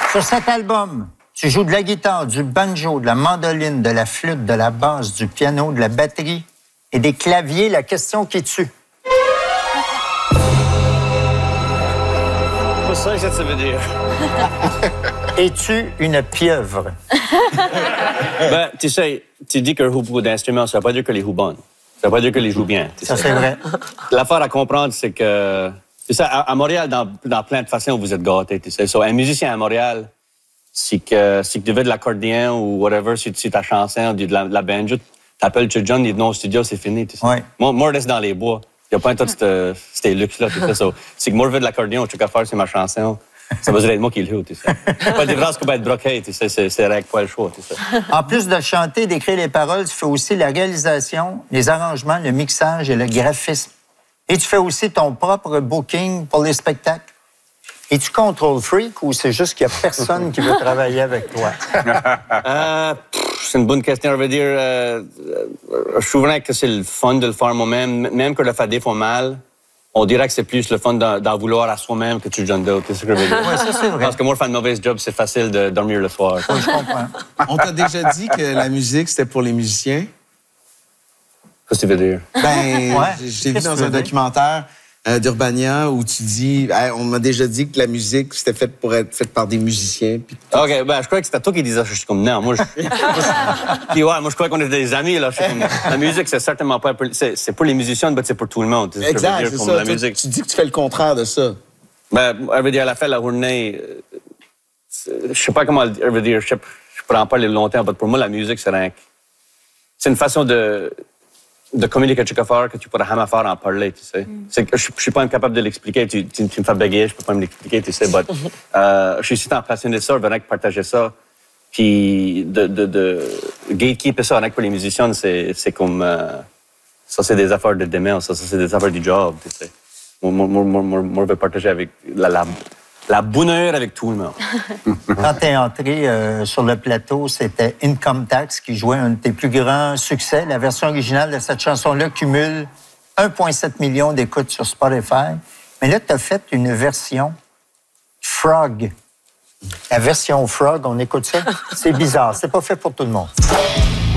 Sur cet album, tu joues de la guitare, du banjo, de la mandoline, de la flûte, de la basse, du piano, de la batterie et des claviers. La question qui tue. Pas ça que ça veut dire. Es-tu une pieuvre? Ben, tu sais, tu dis qu'un joue beaucoup d'instruments, ça veut pas dire que les jouent bonnes. Ça veut pas dire que les jouent bien. Ça, c'est vrai. L'affaire à comprendre, c'est que... C'est ça, à Montréal, dans plein de façons, vous êtes gâtés, tu sais. So, un musicien à Montréal, si tu veux de l'accordéon ou whatever, si ta chanson, de la banjo, t'appelles John, il dit non au studio, c'est fini, tu sais. Ouais. Moi, je reste dans les bois. Il n'y a pas un tas de ces luxes-là, tu sais. So, si moi, je veux de l'accordéon, je sais qu'à faire, c'est ma chanson. Ça veut dire être moi qui le joue, tu sais. Pas des phrases qui peuvent être bloquées, tu sais. C'est règle pas le choix, tu sais. En plus de chanter, d'écrire les paroles, tu fais aussi la réalisation, les arrangements, le mixage et le graphisme. Et tu fais aussi ton propre booking pour les spectacles. Es-tu control freak ou c'est juste qu'il n'y a personne qui veut travailler avec toi? C'est une bonne question. Je veux dire, je trouverais que c'est le fun de le faire moi-même. Même que le faire des fois mal, on dirait que c'est plus le fun d'en vouloir à soi-même que tu le donnes d'autres. C'est ce que je veux dire. Oui, ça, c'est vrai. Parce que moi, faire un mauvais job, c'est facile de dormir le soir. Oui, je comprends. On t'a déjà dit que la musique, c'était pour les musiciens? Qu'est-ce que tu veux dire? Ben, Ouais. j'ai vu Qu'est-ce que dans tu un veux dire? documentaire d'Urbania où tu dis, hey, on m'a déjà dit que la musique, c'était fait pour être faite par des musiciens. Puis... OK, ben, je croyais que c'était toi qui disais ça. Je suis comme, non, moi, Puis ouais, moi, je croyais qu'on était des amis, là. Je suis comme, la musique, c'est certainement pas... C'est pour les musiciens, mais c'est pour tout le monde. C'est ce que je veux Exact, dire, c'est comme ça. la musique. Tu dis que tu fais le contraire de ça. Ben, elle veut dire, à la fin de la journée, je sais pas comment elle veut dire, je prends pas les longtemps, mais pour moi, la musique, c'est une façon de communiquer quelque chose que tu pourrais jamais faire en parler, tu sais. Je suis pas capable de l'expliquer. Tu me fais bégayer, je peux pas me l'expliquer, tu sais. But, je suis si passionné de ça, je voudrais partager ça. Puis de gatekeeper ça avec pour les musiciens, c'est comme... ça, c'est des affaires de démence, ça, c'est des affaires du job, tu sais. Moi, je veux partager avec la bonheur avec tout le monde. Quand tu es entré sur le plateau, c'était Income Tax qui jouait un de tes plus grands succès. La version originale de cette chanson-là cumule 1,7 million d'écoutes sur Spotify. Mais là, tu as fait une version Frog. La version Frog, on écoute ça? C'est bizarre. C'est pas fait pour tout le monde.